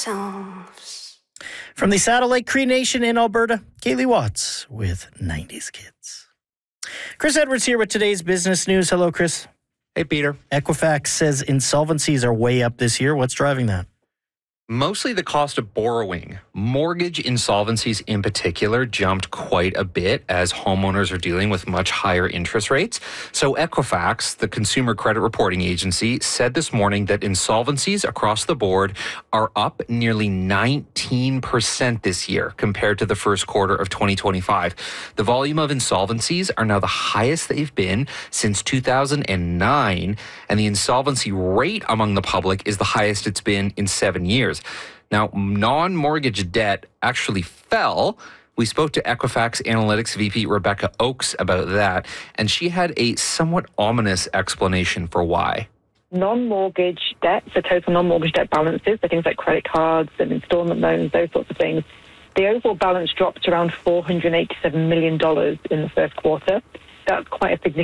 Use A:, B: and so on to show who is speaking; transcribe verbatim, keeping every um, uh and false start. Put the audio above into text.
A: ourselves.
B: From the Satellite Cree Nation in Alberta, Kaylee Watts with nineties Kids. Chris Edwards here with today's business news. Hello, Chris.
C: Hey, Peter.
B: Equifax says insolvencies are way up this year. What's driving that?
C: Mostly the cost of borrowing. Mortgage insolvencies in particular jumped quite a bit as homeowners are dealing with much higher interest rates. So Equifax, the consumer credit reporting agency, said this morning that insolvencies across the board are up nearly nineteen percent this year compared to the first quarter of twenty twenty-five. The volume of insolvencies are now the highest they've been since two thousand nine, and the insolvency rate among the public is the highest it's been in seven years. Now, non-mortgage debt actually fell. We spoke to Equifax Analytics V P Rebecca Oakes about that, and she had a somewhat ominous explanation for why.
D: Non-mortgage debt, so total non-mortgage debt balances, so things like credit cards and installment loans, those sorts of things, the overall balance dropped to around four hundred eighty-seven million dollars in the first quarter. That's quite a significant